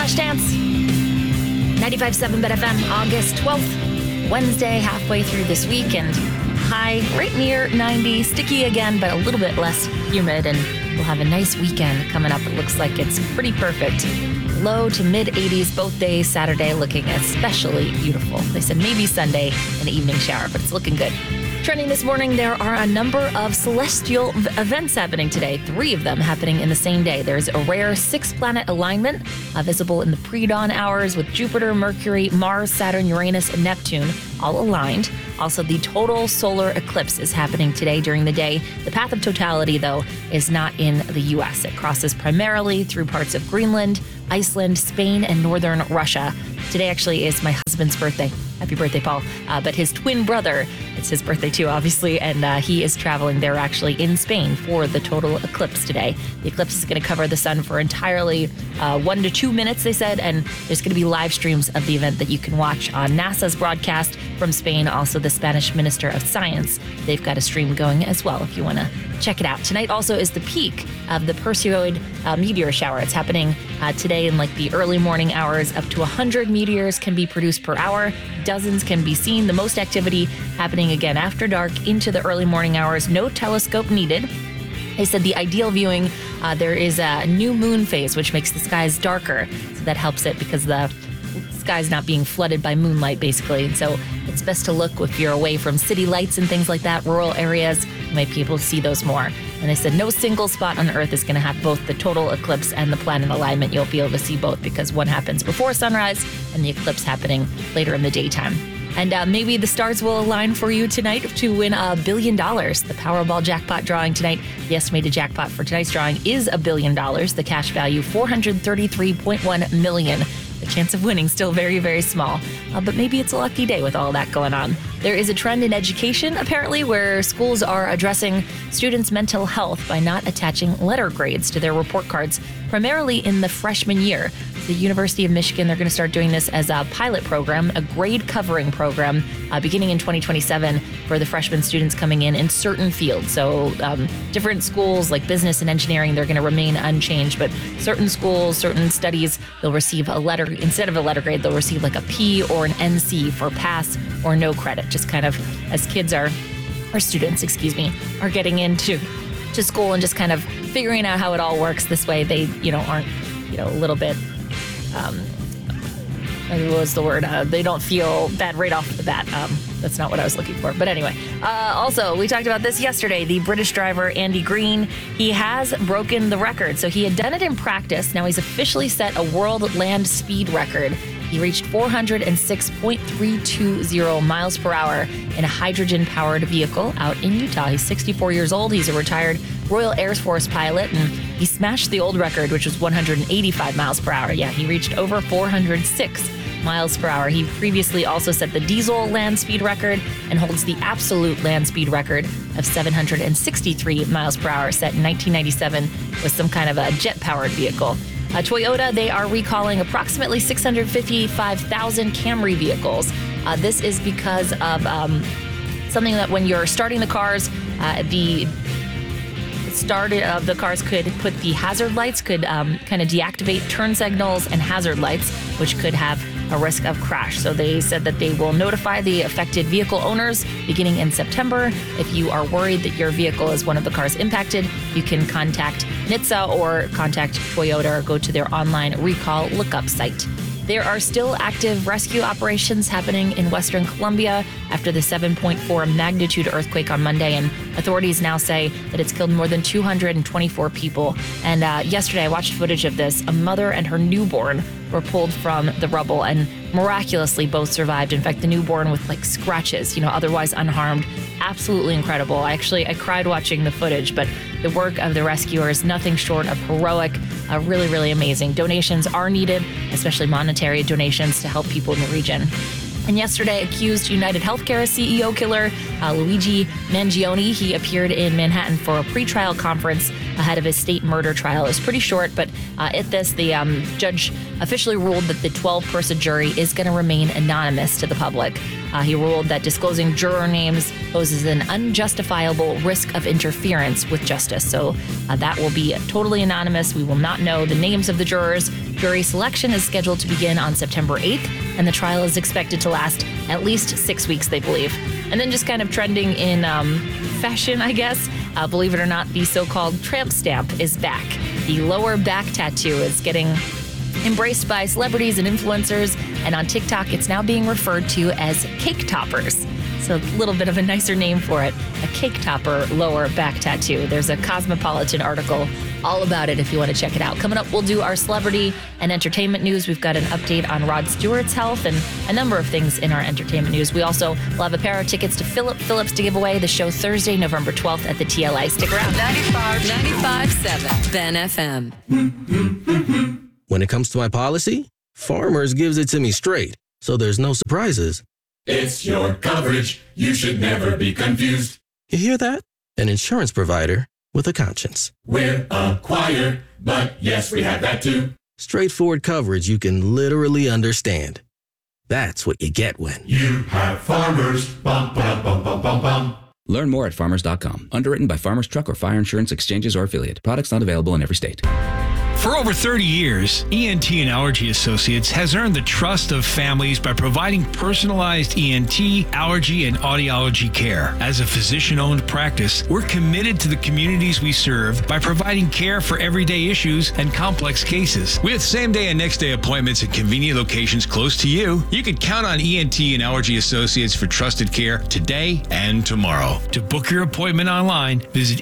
Flashdance. 95.7 Bet FM, August 12th, Wednesday, halfway through this week, and high right near 90, sticky again, but a little bit less humid, and we'll have a nice weekend coming up. It looks like it's pretty perfect. Low to mid 80s both days. Saturday looking especially beautiful. They said maybe Sunday an evening shower, but it's looking good. Trending this morning, there are a number of celestial events happening today. 3 of them happening in the same day. There's a rare 6-planet alignment visible in the pre-dawn hours with Jupiter, Mercury, Mars, Saturn, Uranus, and Neptune all aligned. Also, the total solar eclipse is happening today during the day. The path of totality, though, is not in the U.S. It crosses primarily through parts of Greenland, Iceland, Spain, and northern Russia. Today actually is my husband's birthday. Happy birthday, Paul. But his twin brother, it's his birthday too, obviously, and he is traveling. They're actually in Spain for the total eclipse today. The eclipse is going to cover the sun for entirely 1 to 2 minutes, they said, and there's going to be live streams of the event that you can watch on NASA's broadcast from Spain. Also, the Spanish Minister of Science, they've got a stream going as well if you want to check it out. Tonight also is the peak of the Perseid meteor shower. It's happening today in like the early morning hours. Up to 100 meteors can be produced per hour. Dozens can be seen. The most activity happening again after dark into the early morning hours. No telescope needed. They said the ideal viewing, there is a new moon phase, which makes the skies darker. So that helps it because the sky's not being flooded by moonlight, basically. And so it's best to look if you're away from city lights and things like that, rural areas. You might be able to see those more. And they said no single spot on Earth is going to have both the total eclipse and the planet alignment. You'll be able to see both because one happens before sunrise and the eclipse happening later in the daytime. And maybe the stars will align for you tonight to win $1 billion. The Powerball jackpot drawing tonight. The estimated jackpot for tonight's drawing is $1 billion. The cash value, $433.1 million. The chance of winning still very, very small. But maybe it's a lucky day with all that going on. There is a trend in education, apparently, where schools are addressing students' mental health by not attaching letter grades to their report cards, primarily in the freshman year. The University of Michigan, they're going to start doing this as a pilot program, a grade covering program, beginning in 2027 for the freshman students coming in certain fields. So different schools like business and engineering, they're going to remain unchanged, but certain schools, certain studies, they'll receive a letter, instead of a letter grade, they'll receive like a P or an NC for pass or no credit, just kind of as kids are, or students, are getting into school and just kind of figuring out how it all works. This way they, aren't, a little bit, what was the word? They don't feel bad right off the bat. That's not what I was looking for. But anyway, also, we talked about this yesterday. The British driver, Andy Green, he has broken the record. So he had done it in practice. Now he's officially set a world land speed record. He reached 406.320 miles per hour in a hydrogen-powered vehicle out in Utah. He's 64 years old. He's a retired Royal Air Force pilot, and he smashed the old record, which was 185 miles per hour. Yeah, he reached over 406 miles per hour. He previously also set the diesel land speed record and holds the absolute land speed record of 763 miles per hour, set in 1997 with some kind of a jet-powered vehicle. Toyota, they are recalling approximately 655,000 Camry vehicles. This is because of something that when you're starting the cars, the start of the cars could put the hazard lights, could kind of deactivate turn signals and hazard lights, which could have a risk of crash. So they said that they will notify the affected vehicle owners beginning in September. If you are worried that your vehicle is one of the cars impacted, you can contact NHTSA or contact Toyota or go to their online recall lookup site. There are still active rescue operations happening in Western Colombia after the 7.4 magnitude earthquake on Monday, and authorities now say that it's killed more than 224 people. And yesterday I watched footage of this. A mother and her newborn were pulled from the rubble, and miraculously both survived. In fact, the newborn with like scratches, otherwise unharmed. Absolutely incredible. I cried watching the footage, but the work of the rescuers, nothing short of heroic, really, really amazing. Donations are needed, especially monetary donations to help people in the region. And yesterday, accused United Healthcare CEO killer Luigi Mangione, he appeared in Manhattan for a pretrial conference ahead of his state murder trial. It was pretty short, but at this, the judge officially ruled that the 12-person jury is going to remain anonymous to the public. He ruled that disclosing juror names poses an unjustifiable risk of interference with justice. So that will be totally anonymous. We will not know the names of the jurors. Jury selection is scheduled to begin on September 8th, and the trial is expected to last at least 6 weeks, they believe. And then just kind of trending in fashion, I guess, believe it or not, the so-called tramp stamp is back. The lower back tattoo is getting embraced by celebrities and influencers, and on TikTok, it's now being referred to as cake toppers. So a little bit of a nicer name for it, a cake topper lower back tattoo. There's a Cosmopolitan article all about it if you want to check it out. Coming up, we'll do our celebrity and entertainment news. We've got an update on Rod Stewart's health and a number of things in our entertainment news. We also will have a pair of tickets to Philip Phillips to give away, the show Thursday, November 12th at the TLA. Stick around. 95.7 Ben FM. When it comes to my policy, Farmers gives it to me straight, so there's no surprises. It's your coverage. You should never be confused. You hear that? An insurance provider with a conscience. We're a choir, but yes, we have that too. Straightforward coverage you can literally understand. That's what you get when you have Farmers. Bum, bum, bum, bum, bum, bum. Learn more at farmers.com. Underwritten by Farmers Truck or Fire Insurance Exchanges or Affiliate. Products not available in every state. For over 30 years, ENT and Allergy Associates has earned the trust of families by providing personalized ENT, allergy, and audiology care. As a physician-owned practice, we're committed to the communities we serve by providing care for everyday issues and complex cases. With same-day and next-day appointments at convenient locations close to you, you can count on ENT and Allergy Associates for trusted care today and tomorrow. To book your appointment online, visit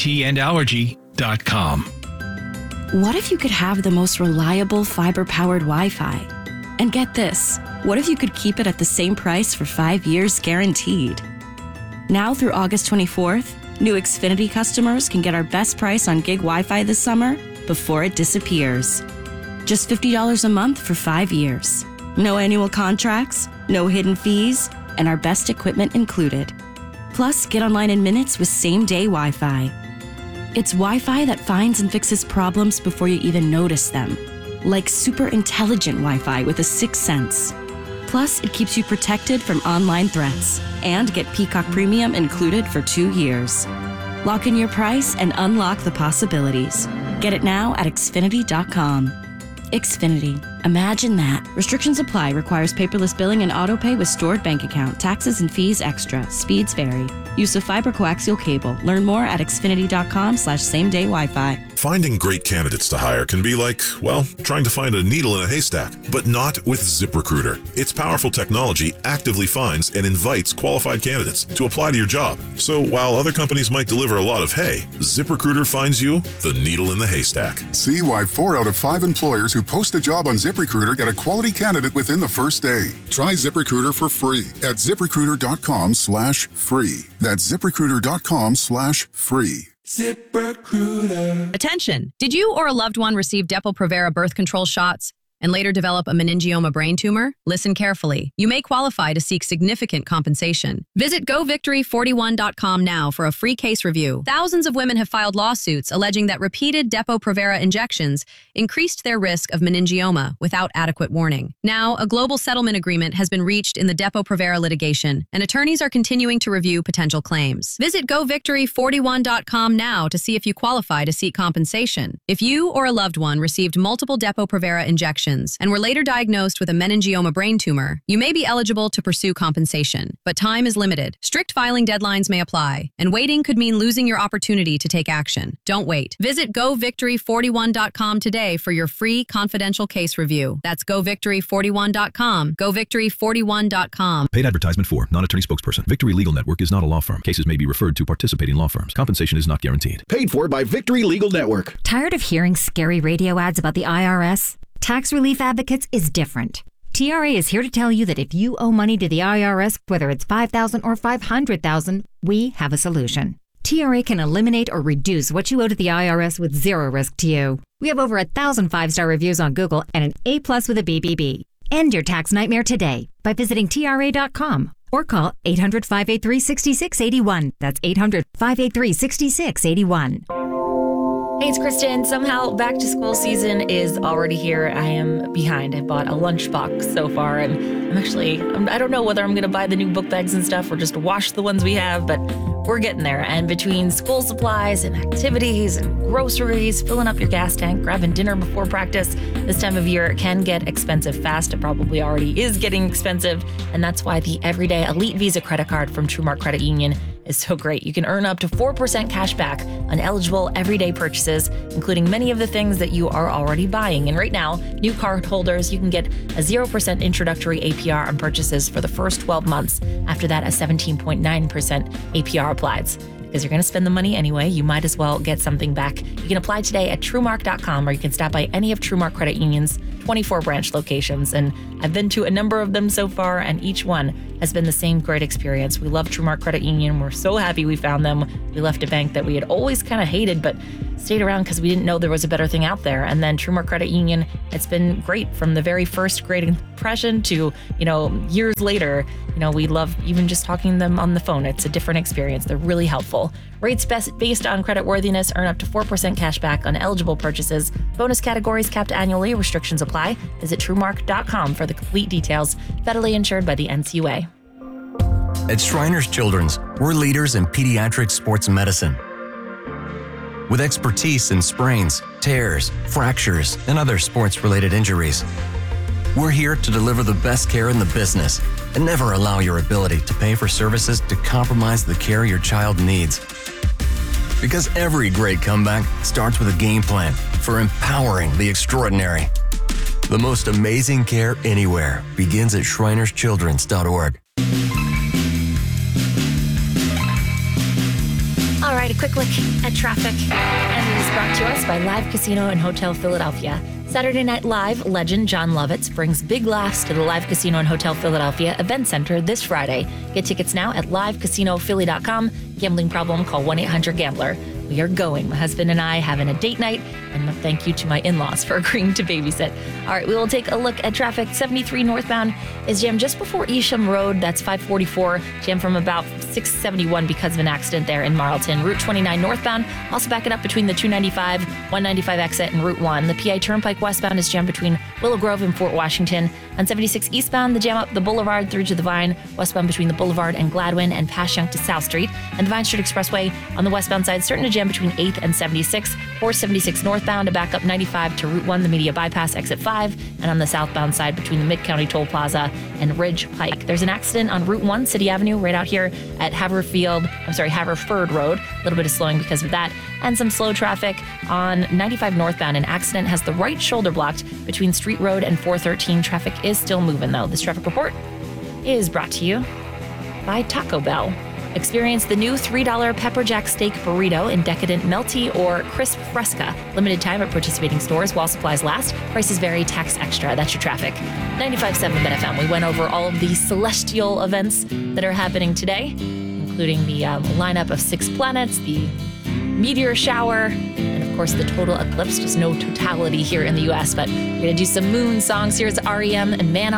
entandallergy.com. What if you could have the most reliable fiber-powered Wi-Fi? And get this, what if you could keep it at the same price for 5 years guaranteed? Now through August 24th, new Xfinity customers can get our best price on gig Wi-Fi this summer before it disappears. Just $50 a month for 5 years. No annual contracts, no hidden fees, and our best equipment included. Plus, get online in minutes with same-day Wi-Fi. It's Wi-Fi that finds and fixes problems before you even notice them. Like super intelligent Wi-Fi with a sixth sense. Plus, it keeps you protected from online threats. And get Peacock Premium included for 2 years. Lock in your price and unlock the possibilities. Get it now at Xfinity.com. Xfinity. Imagine that. Restrictions apply. Requires paperless billing and autopay with stored bank account. Taxes and fees extra. Speeds vary. Use of fiber coaxial cable. Learn more at Xfinity.com/same-day Wi-Fi. Finding great candidates to hire can be like, well, trying to find a needle in a haystack, but not with ZipRecruiter. Its powerful technology actively finds and invites qualified candidates to apply to your job. So while other companies might deliver a lot of hay, ZipRecruiter finds you the needle in the haystack. See why 4 out of 5 employers who post a job on ZipRecruiter get a quality candidate within the first day. Try ZipRecruiter for free at ZipRecruiter.com/free. That's ZipRecruiter.com/free. ZipRecruiter. Attention! Did you or a loved one receive Depo-Provera birth control shots and later develop a meningioma brain tumor? Listen carefully. You may qualify to seek significant compensation. Visit GoVictory41.com now for a free case review. Thousands of women have filed lawsuits alleging that repeated Depo-Provera injections increased their risk of meningioma without adequate warning. Now, a global settlement agreement has been reached in the Depo-Provera litigation, and attorneys are continuing to review potential claims. Visit GoVictory41.com now to see if you qualify to seek compensation. If you or a loved one received multiple Depo-Provera injections and were later diagnosed with a meningioma brain tumor, you may be eligible to pursue compensation. But time is limited. Strict filing deadlines may apply, and waiting could mean losing your opportunity to take action. Don't wait. Visit GoVictory41.com today for your free confidential case review. That's GoVictory41.com. GoVictory41.com. Paid advertisement for non-attorney spokesperson. Victory Legal Network is not a law firm. Cases may be referred to participating law firms. Compensation is not guaranteed. Paid for by Victory Legal Network. Tired of hearing scary radio ads about the IRS? Tax Relief Advocates is different. TRA is here to tell you that if you owe money to the IRS, whether it's $5,000 or $500,000, we have a solution. TRA can eliminate or reduce what you owe to the IRS with zero risk to you. We have over 1,000 5-star reviews on Google and an A+ with a BBB. End your tax nightmare today by visiting TRA.com or call 800-583-6681. That's 800-583-6681. Hey, it's Kristen. Somehow back to school season is already here. I am behind. I bought a lunchbox so far, and I don't know whether I'm going to buy the new book bags and stuff or just wash the ones we have, but we're getting there. And between school supplies and activities and groceries, filling up your gas tank, grabbing dinner before practice, this time of year can get expensive fast. It probably already is getting expensive, and that's why the Everyday Elite Visa credit card from TrueMark Credit Union is so great. You can earn up to 4% cash back on eligible everyday purchases, including many of the things that you are already buying. And right now, new card holders, you can get a 0% introductory APR on purchases for the first 12 months. After that, a 17.9% APR applies. Because you're going to spend the money anyway, you might as well get something back. You can apply today at TrueMark.com, or you can stop by any of TrueMark Credit Union's 24 branch locations. And I've been to a number of them so far, and each one has been the same great experience. We love TrueMark Credit Union. We're so happy we found them. We left a bank that we had always kind of hated, but stayed around because we didn't know there was a better thing out there. And then TrueMark Credit Union, it's been great from the very first great impression to, years later. We love even just talking to them on the phone. It's a different experience. They're really helpful. Rates based on credit worthiness, earn up to 4% cash back on eligible purchases. Bonus categories capped annually. Restrictions apply. Visit TrueMark.com for the complete details. Federally insured by the NCUA. At Shriners Children's, we're leaders in pediatric sports medicine. With expertise in sprains, tears, fractures, and other sports-related injuries. We're here to deliver the best care in the business and never allow your ability to pay for services to compromise the care your child needs. Because every great comeback starts with a game plan for empowering the extraordinary. The most amazing care anywhere begins at shrinerschildrens.org. All right, a quick look at traffic, and it is brought to us by Live Casino and Hotel Philadelphia. Saturday Night Live legend Jon Lovitz brings big laughs to the Live Casino and Hotel Philadelphia Event Center this Friday. Get tickets now at livecasinophilly.com. Gambling problem? Call 1-800-GAMBLER. We are going. My husband and I having a date night, and thank you to my in-laws for agreeing to babysit. All right, we will take a look at traffic. 73 northbound is jammed just before Isham Road. That's 544, jammed from about 671 because of an accident there in Marlton. Route 29 northbound, also backing up between the 295, 195 exit and Route 1. The PI Turnpike westbound is jammed between Willow Grove and Fort Washington. On 76 eastbound, the jam up the Boulevard through to the Vine, westbound between the Boulevard and Gladwin and Passyunk to South Street. And the Vine Street Expressway on the westbound side starting to jam between 8th and 76, 476 northbound to back up 95 to Route 1, the Media Bypass, exit 5, and on the southbound side between the Mid-County Toll Plaza and Ridge Pike. There's an accident on Route 1, City Avenue, right out here at Haverford Road. A little bit of slowing because of that, and some slow traffic on 95 northbound. An accident has the right shoulder blocked between Street Road and 413. Traffic is still moving, though. This traffic report is brought to you by Taco Bell. Experience the new $3 Pepper Jack Steak Burrito in decadent melty or crisp fresca. Limited time at participating stores while supplies last. Prices vary, tax extra. That's your traffic. 95.7 BetFM. We went over all of the celestial events that are happening today, including the lineup of 6 planets, the meteor shower, and of course the total eclipse. Just no totality here in the U.S., but we're going to do some moon songs. Here's REM and Man